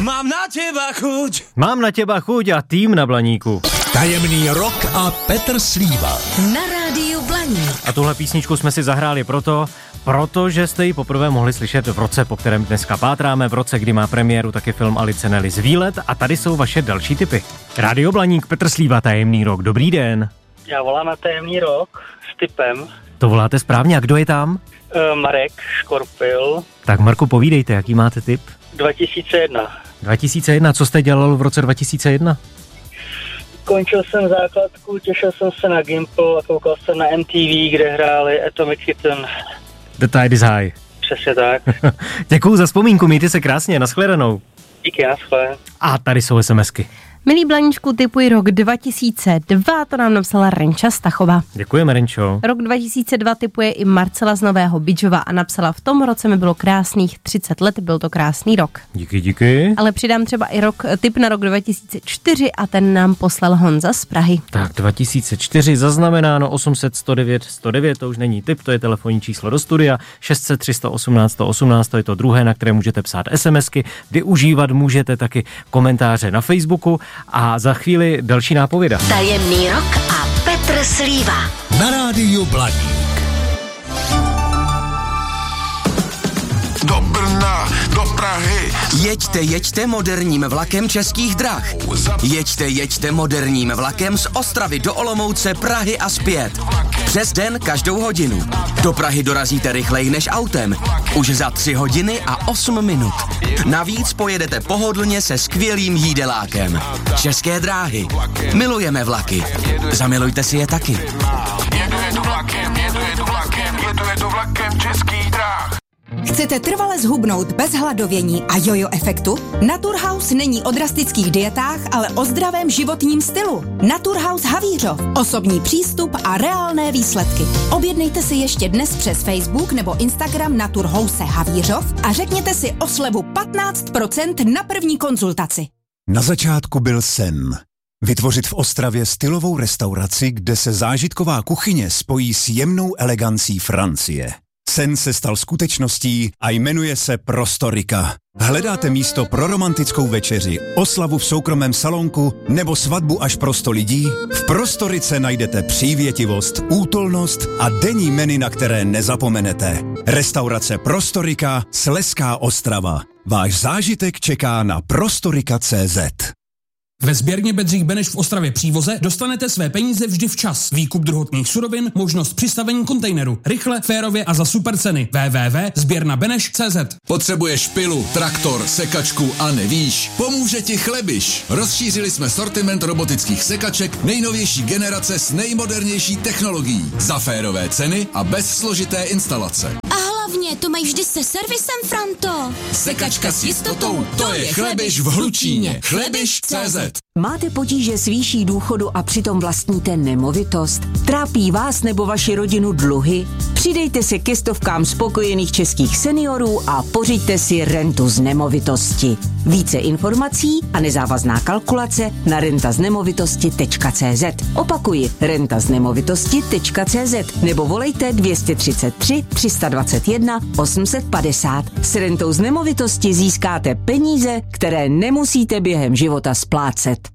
Mám na těba chuť a tým na Blaníku. Tajemný rock a Petr Slíva. Na rádiu Blaník. A tuhle písničku jsme si zahráli protože jste ji poprvé mohli slyšet v roce, po kterém dneska pátráme, v roce, kdy má premiéru taky film Alice Nellis Výlet, a tady jsou vaše další tipy. Rádio Blaník, Petr Slíva, Tajemný rok, dobrý den. Já volám na Tajemný rok s tipem. To voláte správně, a kdo je tam? Marek Škorpil. Tak Marku, povídejte, jaký máte tip? 2001. 2001, co jste dělal v roce 2001? Končil jsem základku, těšil jsem se na Gimple a koukal jsem na MTV, kde hráli Atomic Kitten. The Tide is High. Přesně tak. Děkuju za vzpomínku, mějte se krásně, nashledanou. Díky, naschle. A tady jsou SMSky. Milý Blaníčku, tipuji rok 2002, to nám napsala Renča Stachova. Děkujeme, Renčo. Rok 2002 tipuje i Marcela z Nového Bydžova a napsala: v tom roce mi bylo krásných 30 let, byl to krásný rok. Díky. Ale přidám třeba i tip na rok 2004 a ten nám poslal Honza z Prahy. Tak 2004 zaznamenáno 800 109 109, to už není tip, to je telefonní číslo do studia, 600 318 118, to je to druhé, na které můžete psát SMSky, využívat můžete taky komentáře na Facebooku. A za chvíli další nápověda. Tajemný rok a Petr Slíva. Na rádiu Blaník. Do Brna, do Prahy. Jeďte moderním vlakem Českých drah. Jeďte moderním vlakem z Ostravy do Olomouce, Prahy a zpět. Přes den každou hodinu. Do Prahy dorazíte rychleji než autem. Už za 3 hodiny a 8 minut. Navíc pojedete pohodlně se skvělým jídelákem. České dráhy. Milujeme vlaky. Zamilujte si je taky. Jedu vlakem Českých drah. Chcete trvale zhubnout bez hladovění a jojo efektu? Naturhaus není o drastických dietách, ale o zdravém životním stylu. Naturhaus Havířov. Osobní přístup a reálné výsledky. Objednejte si ještě dnes přes Facebook nebo Instagram Naturhouse Havířov a řekněte si o slevu 15% na první konzultaci. Na začátku byl sen. Vytvořit v Ostravě stylovou restauraci, kde se zážitková kuchyně spojí s jemnou elegancí Francie. Sen se stal skutečností a jmenuje se Prostorika. Hledáte místo pro romantickou večeři, oslavu v soukromém salonku nebo svatbu až pro 100 lidí? V Prostorice najdete přívětivost, útulnost a denní menu, na které nezapomenete. Restaurace Prostorika, Slezská Ostrava. Váš zážitek čeká na prostorika.cz. Ve sběrně Bedřich Beneš v Ostravě Přívoze dostanete své peníze vždy včas. Výkup druhotných surovin, možnost přistavení kontejneru. Rychle, férově a za super ceny. www.sběrnabeneš.cz. Potřebuješ pilu, traktor, sekačku a nevíš? Pomůže ti Chlebiš. Rozšířili jsme sortiment robotických sekaček nejnovější generace s nejmodernější technologií. Za férové ceny a bez složité instalace. A hlavně to mají vždy se servisem, Franto. Sekačka s jistotou, to je Chlebiš v Hlučíně. Chlebiš.cz. Máte potíže s výší důchodu a přitom vlastníte nemovitost? Trápí vás nebo vaši rodinu dluhy? Přidejte se ke stovkám spokojených českých seniorů a pořiďte si rentu z nemovitosti. Více informací a nezávazná kalkulace na rentaznamovitosti.cz. Opakuji, rentaznamovitosti.cz nebo volejte 233 321 850. S rentou z nemovitosti získáte peníze, které nemusíte během života splácet.